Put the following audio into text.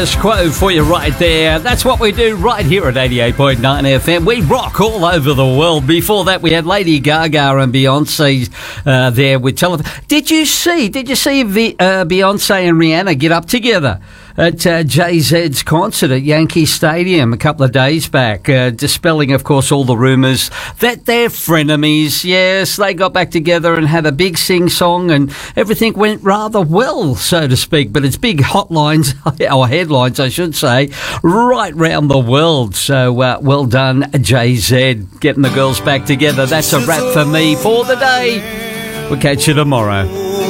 Quo for you right there. That's what we do right here at 88.9 FM. We rock all over the world. Before that, we had Lady Gaga and Beyonce there with Telephone. Did you see Beyonce and Rihanna get up together at Jay-Z's concert at Yankee Stadium a couple of days back, dispelling, of course, all the rumours that they're frenemies? Yes, they got back together and had a big sing-song and everything went rather well, so to speak. But it's big hotlines, or headlines, I should say, right round the world. So well done, Jay-Z, getting the girls back together. That's a wrap for me for the day. We'll catch you tomorrow.